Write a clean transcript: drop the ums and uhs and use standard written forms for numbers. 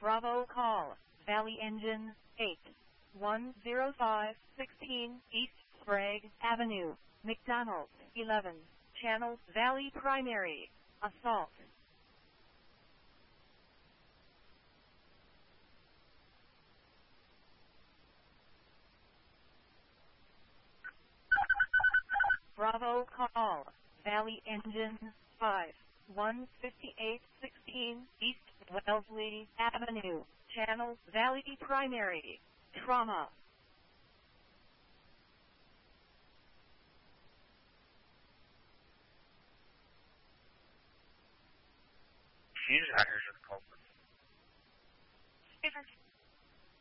Bravo call, Valley Engine, 810516 East Sprague Avenue, McDonald, 11, Channel, Valley Primary, Assault. Bravo call, Valley Engine, 515816 East Wellesley Avenue, Channel, Valley Primary, Trauma. Fusion